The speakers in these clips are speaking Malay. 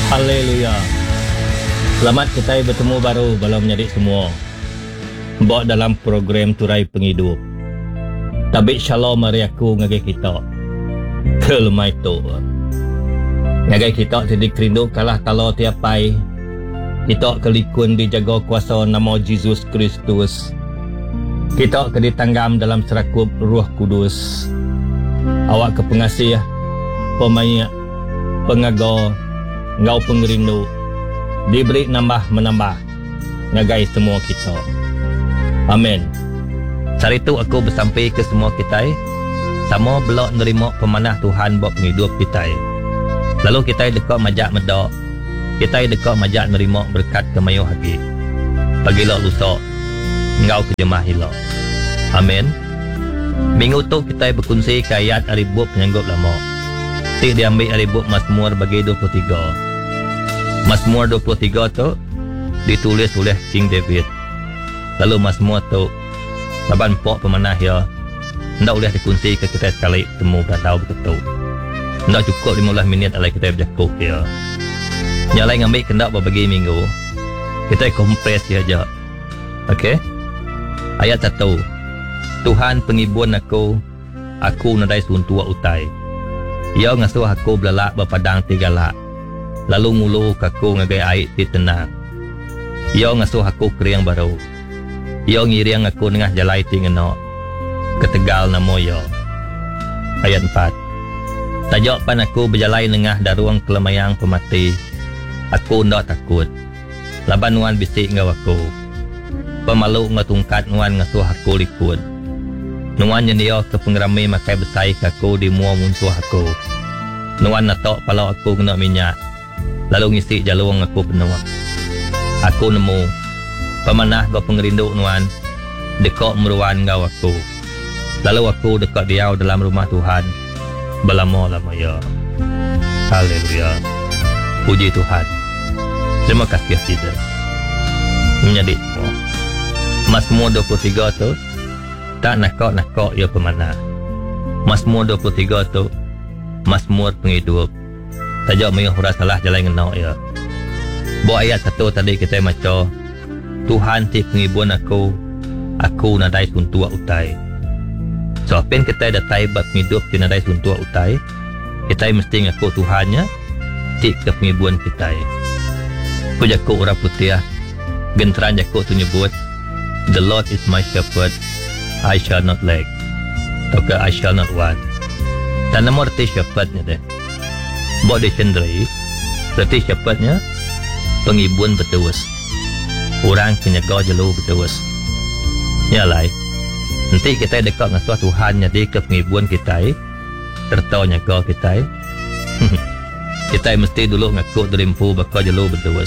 Haleluya. Selamat kita bertemu baru balam menjadi semua. Bawa dalam program Turai Penghidup. Tabik shalom hari aku ngagai kita. Kelemai tu. Ngagai kita jadi kerinduk kalah talo tiapai. Kita kelikun dijaga kuasa nama Yesus Kristus. Kita keditanggam dalam serakup Ruh Kudus. Awak ke pengasih, pemain, pengagar, ngau pengerindu, diberi nambah menambah, ngagai semua kita. Amin. Hari itu aku bersampai ke semua kita, sama belak nerima pemanah Tuhan buat penghidup kita. Lalu kita dekat majak medak, kita dekat majak nerima berkat kemayu hagi. Pagilah lusa, ngau kejemah hilang. Amin. Minggu tu kita berkongsi ke ayat aribuk penyanggup lama. Tik diambil aribuk Mazmur bagi 23. Mazmur 23 tu ditulis oleh King David. Lalu Mazmur tu laban pok pemanah ya. Ndak boleh dikongsi ke kita sekali temu tahu betul. Ndak cukup 15 minit alai kita berjakuk ya. Nyalai ngambil kendak berbagi minggu. Kita kompres ya aja. Okey. Ayat 1. Tuhan pengibuan aku nadai suntua utai. Ia ngasuh aku belalak berpadang tigalak. Lalu ngulu kaku ngagai air di tenang. Ia ngasuh aku keriang baru. Ia ngiriang aku nengah jalai tingeno. Ketegal namo ia. Ayat 4. Tajak pan aku berjalai nengah daruang kelemayang pemati. Aku ndak takut. Laban nuan bisik ngau aku. Pemalu ngatungkat nuan ngasuh aku likut. Nuan nyendia ke pengerami makai besai kaku di mua munsuh aku. Nuan natok palau aku kena minyak. Lalu ngisi jaluang aku penuh. Aku nemu pemanah gau pengerinduk nuan dekat meruan gau aku. Lalu aku dekat diau dalam rumah Tuhan berlama-lama ya. Haleluya. Puji Tuhan. Terima kasih kita menjadi Mazmur 23 tu tak nakak ya pemanah. Mazmur 23 tu Mazmur penghidup. Tajak mayuh hura salah jalan ngenau ya. Buat ayat 1 tadi kita maca Tuhan ti pengibuan aku nadai suntua utai. So pen kita datai bab hidup di nadai suntua utai. Kita mesti ngaku Tuhannya ti ke pengibuan kita. Ku jaku ora putih genteran jaku tu nyebut The Lord is my shepherd, I shall not lack. Atau I shall not want. Dan nama arti shepherdnya deh. Buat dicenderi, berarti shepherdnya pengibuan betuas. Orang penjaga jalur betuas. Ya lai. Nanti kita dekat dengan suatu Tuhan jadi ke pengibuan kita, serta nyaga kita. Kita mesti dulu ngaku derimpu bakal jalur betuas.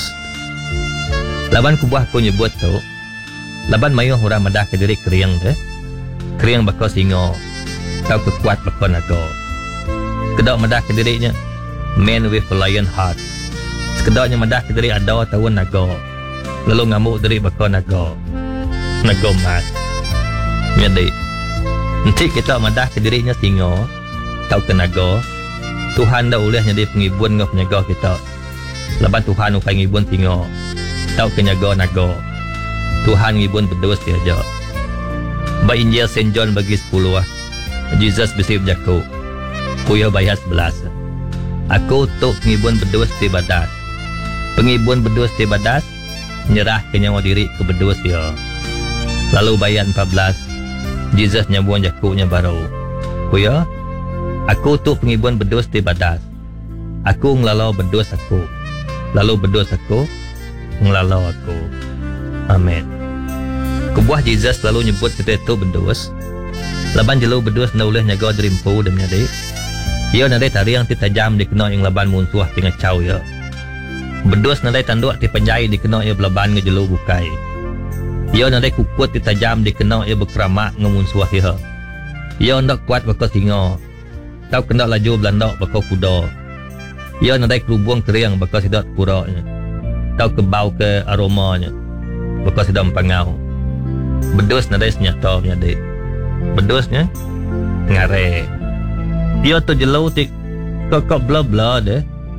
Laban kubah aku nyebut tu, laban mayuh orang madah ke diri keriang deh. Keriang bakal singo, kau kekuat bakal naga. Kedok madah ke dirinya, man with a lion heart. Sekedaknya madah ke diri ada tahun naga. Lalu ngamuk diri bakal naga. Naga mas. Jadi, nanti kita madah ke dirinya singo, tahu ke naga. Tuhan dah boleh jadi pengibuan dengan penyaga kita. Laban Tuhan ukai ngibun singo, tahu ke naga. Tuhan ngibun berdoa saja. Ba Injil Saint John bagi 10 Jesus besib jaku. Kuya bayar 11. Aku tuk pengibun berdoa di badas. Pengibun berdoa di badas nyerah ke nyawa diri ke berdoa dia. Lalu bayar 14. Jesus nyabuan jakunya baru. Kuya, aku tuk pengibun berdoa di badas. Aku ngelalau berdoa aku. Lalu berdoa aku ngelalau aku. Amin. Kebuah Jesus selalu nyebut kita itu berdos. Laban jelu berdos na boleh nyaga derimpu dan menjadi. Ia nadai tari yang tajam dikena yang laban munsuah tengah caw ya. Berdos nadai tanduk ti penjai dikena ia belaban ngejelu bukai. Ia nadai kukut ti tajam dikena ia berkeramak ngemunsuah ia. Ia ndak kuat bakal singa. Tau kena laju belandak bakal kuda. Ia nadai kerubung keriang bakal sedap puraknya. Tau kebau ke aromanya. Bakal sedap pangau. Berdos nadai senyata menjadi. Berdosnya ngare. Dia tu jelau tik kok bla bla deh.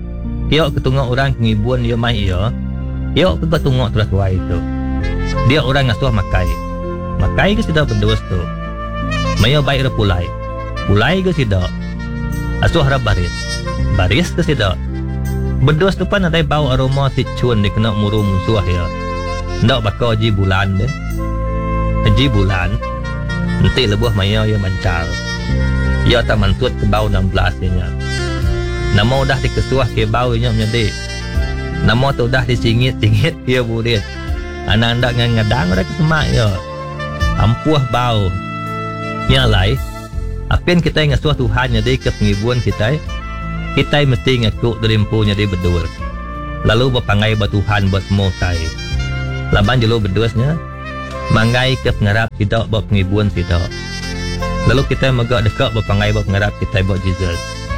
Dia ketengok orang ngibun dia mai ia. Dia ketengok terus tuai itu. Dia orang ngasuh makai. Makai ke sudah berdosa tu. Maya baik repulai. Pulai ke sudah. Asuh harap baris. Baris ke sudah. Berdosa tu pan ada bau aroma ticun di kena muru musuh ya. Ndak bakal ji bulan deh. Ji bulan. Nanti lebuh maya ya mancal. Ya tak mantut ke bau 16 nya. Nama dah dikesuah ke bau nya menjadi. Nama tu dah disingit-singit dia burit. Anak ndak ngadang dah kesemak ya. Ampuh bau. Nyalai. Apin kita ngasuh Tuhan jadi ke pengibuan kita. Kita mesti ngaku dari empunya dia berdua. Lalu berpangai buat Tuhan buat semua saya. Laban jelo berdusnya. Mangai ke pengarap tidak buat pengibuan tidak. Lalu kita megak dekat berpangai buat pengarap kita buat Jesus.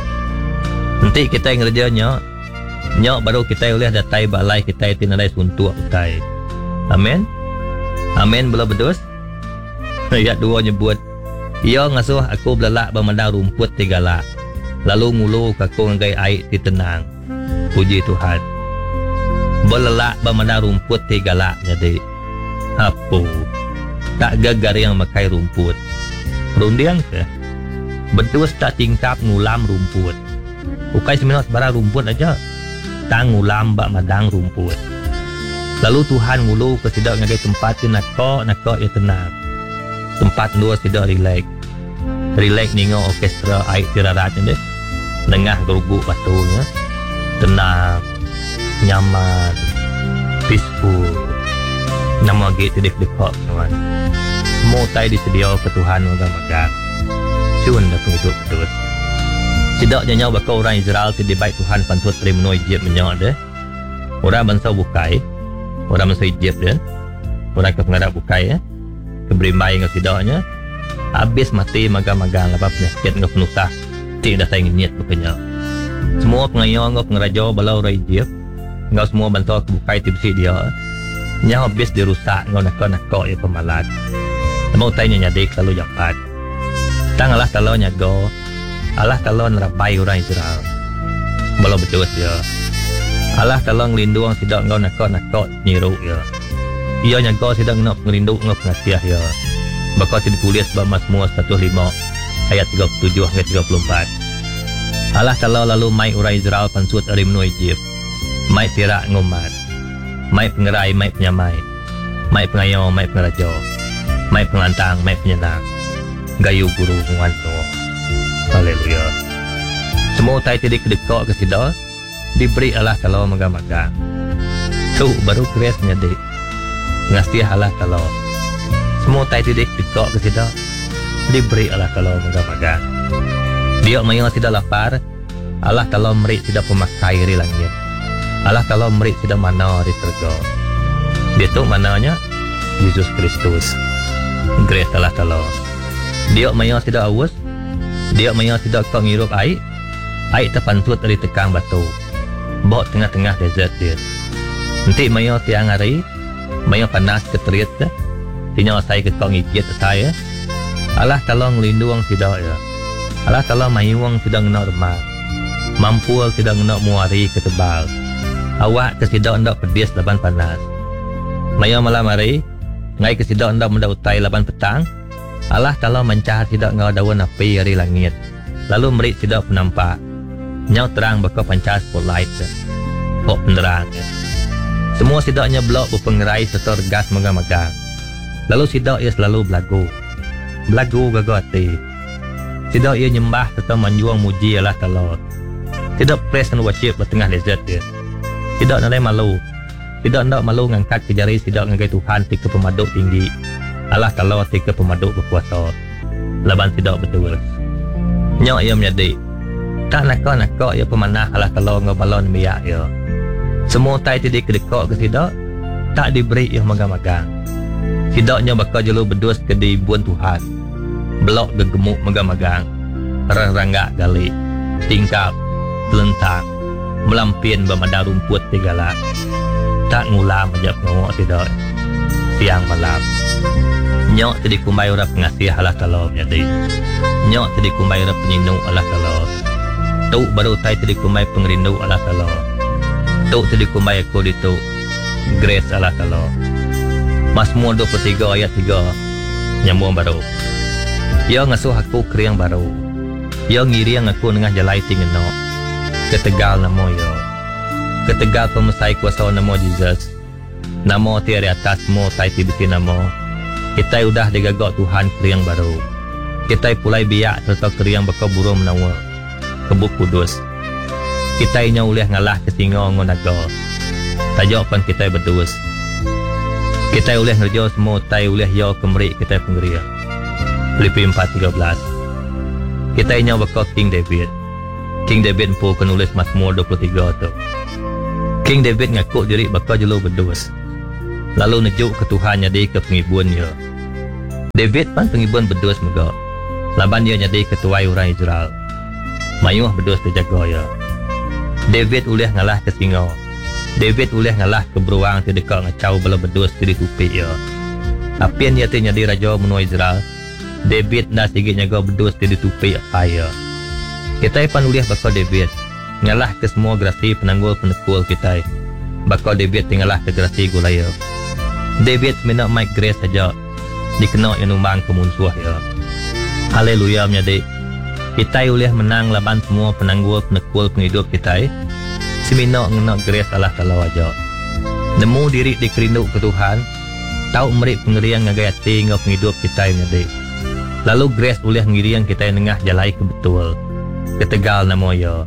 Nanti kita ngerjanya. Nyok baru kita boleh datai balai kita tinadai suntuk kita. Amin. Amin belum berdus. Ayat 2 nyebut. Ia ngasuh aku belalak bermandang rumput tigala. Lalu ngulu aku ngagai air di tenang. Puji Tuhan. Belalak bermandang rumput tigala jadi. Apa? Tak gagar yang makai rumput. Rundiang ke? Berdus tak tingkap ngulam rumput. Bukai seminat sebarang rumput aja. Tak ngulam bak madang rumput. Lalu Tuhan ngulu ke sidak ngagai tempat nakok ya tenang. Tempat dua sidak relax. Relax ningo orkestra air tiraratnya deh. Nengah gerubuk batunya. Tenang. Nyaman. Peaceful. Nama gitu dekat kawan. Semua tay disedia ke Tuhan magang-magang. Cun dah penghidup betul. Sidaknya nyawa bakal orang Israel tidak baik Tuhan pantut terima Egypt menyak deh. Orang bangsa bukai. Orang bangsa Egypt deh. Orang ke pengarap bukai ya. Keberimbai dengan sidaknya. Habis mati magang-magang lepas penyakit dengan penusah. Tidak saya ingin niat berkenyak. Semua pengayang dengan pengeraja balau orang Egypt. Engkau semua bangsa bukai tibsi dia. Nya habis dirusak ngau nakak ya pemalat. Mau tanya nyadik lalu japat. Tang Allah kalau nyago. Allah kalau nerapai orang Israel. Balau betul ya. Allah kalau ngelindung sidak ngau nakak nyiru ya. Ia nyago sidak nak ngelindung ngau pengasiah ya. Bakal ditulis bab Mazmur 105 ayat 37 hingga 34. Allah kalau lalu mai orang Israel pansut dari menua Egypt. Mai tirak ngomat. Mai pengerai, mai penyamai. Mai pengayo, mai pengeraja. Mai pengelantang, mai penyenang. Gayu guru nganto. Haleluya. Semua tay tidak kedekok ke sidal. Diberi Allah kalau magang-magang. Tu baru keres nyadi. Ngasih Allah kalau. Semua tay tidak kedekok ke sidal. Diberi Allah kalau magang-magang. Dia mayo tidak lapar. Allah kalau meri tidak pemakai di langit. Allah kalau merik tidak mana di surga. Dia tu mananya Yesus Kristus. Grace Allah kalau. Dia maya tidak haus. Dia maya tidak kau ngirup air. Air terpantut dari tekang batu. Bawa tengah-tengah desert dia. Nanti maya tiang hari. Maya panas keterit. Tinya saya ke kau ngikit saya. Allah kalau ngelindung tidak ya. Allah kalau mayuang tidak nak remah. Mampu tidak nak muari ketebal. Awak kesidak hendak pedis laban panas. Maya malam hari, ngai kesidak hendak mendak utai laban petang. Allah kalau mencahar sidak ngau daun api dari langit. Lalu merik sidak penampak. Nyau terang bakal pancas spotlight. Kok penerang. Semua sidaknya blok berpengerai serta gas magang-magang. Lalu sidak ia selalu belagu. Belagu gagal hati. Sidak ia nyembah serta menjuang muji Allah Ta'ala. Sidak press dan worship bertengah desert dia. Tidak nak malu. Tidak nak malu ngangkat ke jari tidak ngagai Tuhan tika pemaduk tinggi. Allah Ta'ala tika pemaduk berkuasa. Laban tidak betul. Nyok ia menjadi. Tak nakak ia pemanah Allah Ta'ala ngabalon biak ia. Semua tay tidak kedekak ke tidak. Tak diberi ia magang-magang. Tidaknya bakal jelu berdus ke dibuan Tuhan. Blok gegemuk magang-magang. Ranggak gali. Tingkap. Telentang. Melampin bermada rumput tigala. Tak ngulam ajak ngawak tidak. Siang malam. Nyok tadi kumbai orang pengasih Allah Ta'ala menjadi. Nyok tadi kumbai orang penyindung Allah Ta'ala. Tu baru tay tadi kumbai pengerindu Allah Ta'ala. Tok tadi kumai aku di tok Grace Allah Ta'ala. Mazmur 23 ayat 3 nyambung baru. Ya ngasuh aku kriang baru. Ya ngiriang aku dengan jalai tingeno. Ketegal namo ya. Ketegal pemesai kuasa namo Jesus. Namo tiada atasmu tai tibiti namo. Kita udah digagak Tuhan kriang baru. Kita pulai biak serta kriang bakal burung menawa. Kebuk kudus. Kita inya ulih ngalah kesingo ngonago. Tajok pan kita berdus. Kita ulih ngerja semua tai ulih yo kemerik kita penggeria. Filipi 4:13. Kita inya bakal King David. King David pun penulis Mazmur 23 tu. King David ngaku diri bakal jelu berdus. Lalu nejuk ke Tuhan jadi ke pengibunnya. David pan pengibun berdus mega. Laban dia jadi ketua orang Israel. Mayuh berdus terjaga ya. David ulih ngalah ke singa. David ulih ngalah ke beruang terdekat ngacau bala berdus di tupik ya. Apian dia jadi raja menua Israel. David dah sikit nyaga berdus di tupik apa ya. Kita pan ulih bakal David ngalah ke semua gerasi penanggul penekul kita. Bakal David tinggalah ke gerasi gulaya. David menak Mike Grace saja dikenal yang numbang kemunsuh ya. Haleluya menjadi kita ulih menang laban semua penanggul penekul penghidup kita. Semina ngenak Grace Allah Ta'ala wajah. Nemu diri dikerindu ke Tuhan. Tahu merik pengeriang ngagai hati ngau penghidup kita menjadi. Lalu Grace ulih ngiriang kita nengah jalai ke betul. Ketegal namo ya.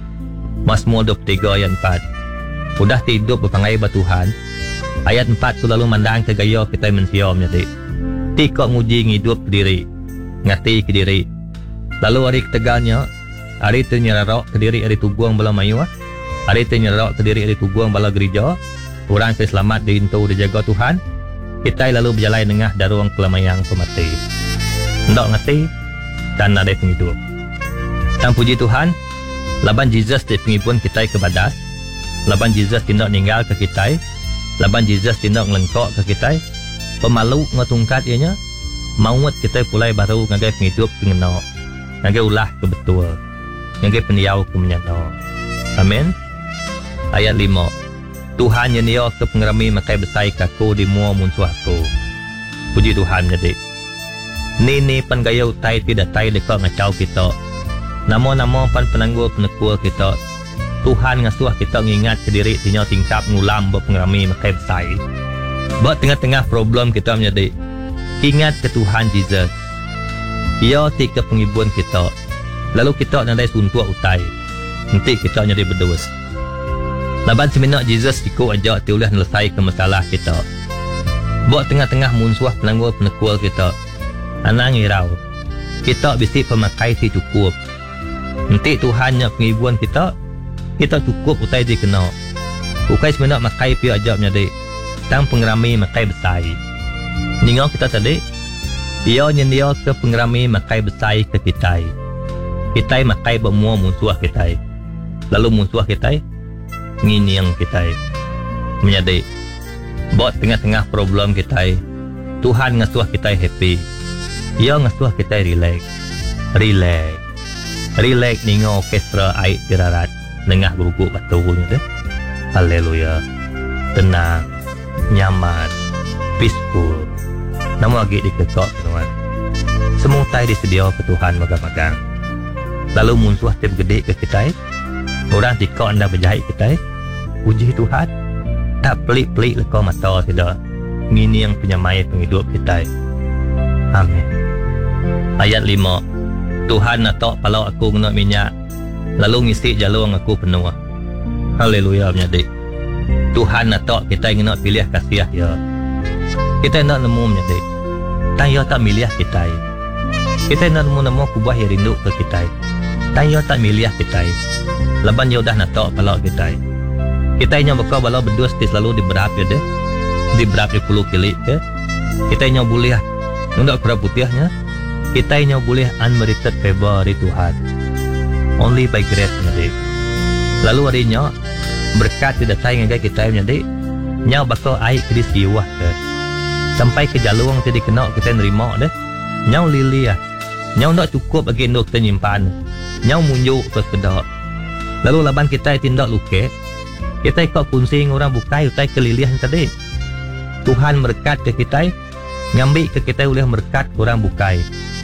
Mazmur 23 ayat 4. Udah tidur berpangai ba Tuhan. Ayat 4 tu lalu mandang ke gaya kita mensiom jadi. Tikok nguji ngidup ke diri. Ngati ke diri. Lalu hari ketegalnya. Hari tu nyerarok ke diri hari tubuang bala mayu. Hari tu nyerarok ke diri hari tubuang bala gereja. Orang keselamat diintu dijaga Tuhan. Kita lalu berjalan nengah daruang kelamayang pemati. Ndak ngati. Dan ada penghidup. Dan puji Tuhan. Laban Jesus di pengibun kita ke badas. Laban Jesus tindak ninggal ke kita. Laban Jesus tindak ngelengkok ke kita. Pemalu ngetungkat ianya. Mauat kita pulai baru ngagai penghidup pengenok. Ngagai ulah ke betul. Ngagai peniau ke menyano. Amin. Ayat 5. Tuhan yang dia ke pengerami makai besai kaku di mua munsuh aku. Puji Tuhan jadi. Ni pan gaya utai tidak tai dekat ngacau kita. Nama-nama pan penanggul penekul kita. Tuhan ngasuh kita ngingat ke diri tinya tingkap ngulam buat pengerami makai besai. Buat tengah-tengah problem kita menjadi. Ingat ke Tuhan Jesus. Ia tika pengibun kita. Lalu kita nadai suntuk utai. Nanti kita jadi berdus. Laban seminyak Jesus ikut ajak tiulah selesai ke masalah kita. Buat tengah-tengah munsuh penanggul penekul kita. Anang irau. Kita bisik pemakai si cukup. Nanti Tuhan yang pengibun kita. Kita cukup utai dikena. Ukai seminyak makai pi ajak menjadi. Tang pengerami makai besai. Ningau kita tadi. Ia nyendia ke pengerami makai besai ke kita. Kita makai bermua musuh kita. Lalu musuh kita ngini yang kita menjadi buat tengah-tengah problem kita. Tuhan ngasuh kita happy. Ia ngasuh kita relax. Relax ningau orkestra air dirarat nengah guguk batunya deh. Haleluya. Tenang, nyaman, peaceful. Namun lagi diketok teman. Semua tai disedia ke Tuhan magang-magang. Lalu musuh tip gede ke kita. Orang tikau anda berjahit kita. Puji Tuhan. Tak pelik-pelik lekau mata tidak. Ngini yang penyamai penghidup kita. Amin. Ayat 5. Tuhan natok palau aku kena minyak. Lalu ngisi jalur aku penuh. Haleluya menjadi. Tuhan natok kita ingin nak pilih kasih ya. Kita nak nemu menjadi. Tanya tak milih kita. Kita nak nemu kubah yang rindu ke kita. Tanya tak milih kita. Laban dia dah natok palau kita. Kita ingin bakal balau berdua selalu diberap ya deh. Diberap 10 kili ya. Kita ingin boleh untuk kerap putihnya. Kita ingin boleh unmerited favor dari Tuhan. Only by grace menjadi. Lalu harinya berkat tidak sayang dengan kita menjadi. Nyau bakal air ke siwah ke. Sampai ke jalur yang tadi kena kita nerima deh. Nyau lili ya. Nyau tak cukup bagi untuk kita nyimpan. Nyau munjuk ke sekedar. Lalu laban kita tindak luke. Kita kok kuncing orang bukai utai kelilihan tadi. Tuhan berkat ke kita, ngambil ke kita oleh berkat orang bukai.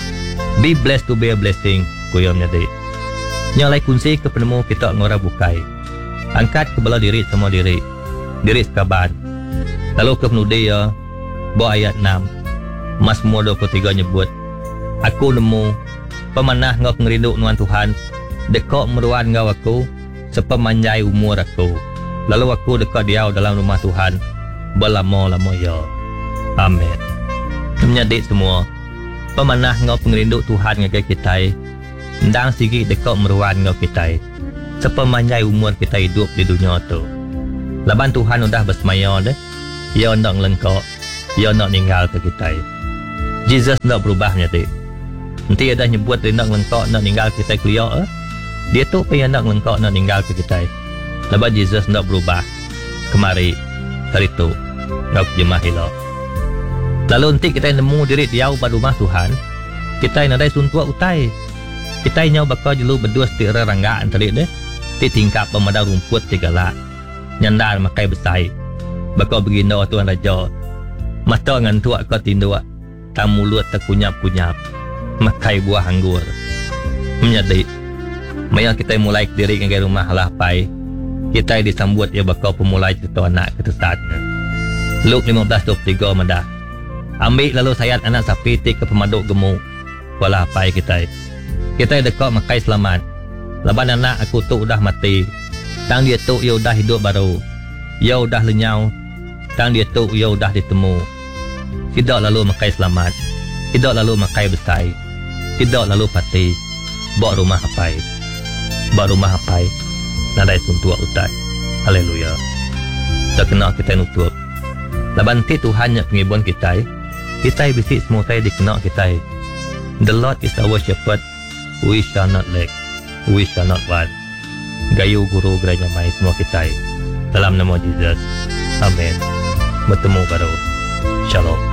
Be blessed to be a blessing, kuyomnya deh. Nyalai kunci ke penemu kita ngora bukai. Angkat ke belah diri semua diri sekaban. Lalu ke penudia bawa ayat 6 Mazmur 23 nyebut, aku nemu pemanah ngau ngerindu nuan Tuhan, dekok meruan ngau aku sepemanjai umur aku. Lalu aku dekat dia dalam rumah Tuhan berlama-lama ya. Amin. Menyadik semua, pemanah ngau pengerindu Tuhan ngagai kita, ndang sigi dekok meruan ngau kita sepemanjai umur kita hidup di dunia tu. Laban Tuhan udah bersemaya deh, ia nak lengkok, ia nak ninggal ke kita. Jesus nak berubah menjadi. Nanti ada nyebut dia nak lengkok, nak ninggal kita kuliah. Dia tu pengen nak lengkok, nak ninggal ke kita. Laban Jesus nak berubah. Kemari, hari tu, nak jemaah hilang. Lalu nanti kita nemu diri dia pada rumah Tuhan, kita nak ada suntua utai. Kita nyau bakal jelu berdua setira ranggaan tadi deh. Ti tingkap pemadam rumput tiga lah. Nyandar makai besai. Bakal begini Tuhan Raja. Mata ngan tuak kau tinduk. Tak mulut tak kunyap-kunyap. Makai buah anggur. Menjadi. Maya kita mulai diri ke rumah lah pai. Kita disambut ia bakal pemulai cerita anak ketesatnya. Luke 15:23 madah. Ambil lalu sayat anak sapi ke pemaduk gemuk. Walah pai kita. Kita dekat makai selamat. Laban anak aku tu udah mati. Tang dia tu ia udah hidup baru. Ia udah lenyau. Tang dia tu ia udah ditemu. Tidak lalu makai selamat. Tidak lalu makai besai. Tidak lalu pati. Bawa rumah apai. Bawa rumah apai. Nadai suntua utai. Haleluya. Terkenal kita nutup. Laban ti Tuhan yang pengibun kita. Kita bisik semua kita dikenal kita. The Lord is our shepherd. We shall not lack. We shall not want. Gayu guru gereja mai semua kita. Dalam nama Jesus. Amin. Bertemu baru. Shalom.